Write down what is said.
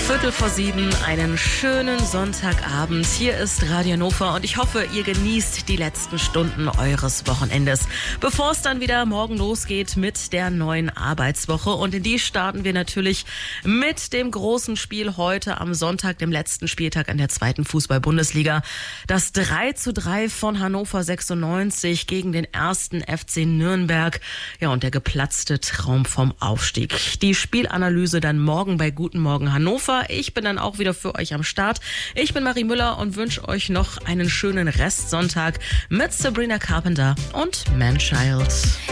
6:15, einen schönen Sonntagabend. Hier ist Radio Hannover und ich hoffe, ihr genießt die letzten Stunden eures Wochenendes, bevor es dann wieder morgen losgeht mit der neuen Arbeitswoche. Und in die starten wir natürlich mit dem großen Spiel heute am Sonntag, dem letzten Spieltag an der zweiten Fußball-Bundesliga. Das 3:3 von Hannover 96 gegen den 1. FC Nürnberg. Ja, und der geplatzte Traum vom Aufstieg. Die Spielanalyse dann morgen bei Guten Morgen Hannover. Ich bin dann auch wieder für euch am Start. Ich bin Marie Müller und wünsche euch noch einen schönen Restsonntag mit Sabrina Carpenter und Manchild.